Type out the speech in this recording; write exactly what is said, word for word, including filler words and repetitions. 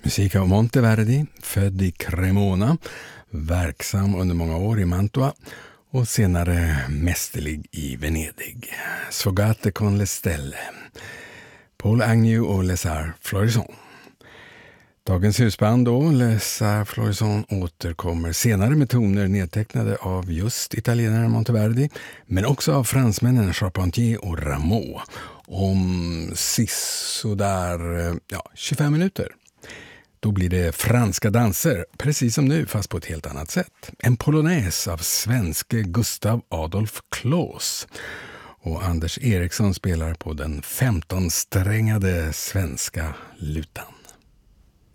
Musik av Monteverdi, född i Cremona, verksam under många år i Mantua och senare mästerlig i Venedig. Sfogate con le stelle, Paul Agnew och Les Arts Florissant. Dagens husband då, Les Arts Florissant, återkommer senare med toner nedtecknade av just italienaren Monteverdi, men också av fransmännen Charpentier och Rameau om sisådär ja, tjugofem minuter. Då blir det franska danser, precis som nu fast på ett helt annat sätt. En polonaise av svenske Gustav Adolf Kloos. Och Anders Eriksson spelar på den femtonsträngade svenska lutan.